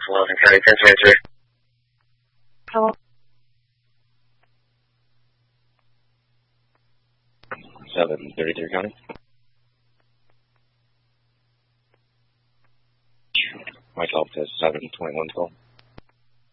Logan County 1023. Hello. 733 County. Mike Alpha 72112.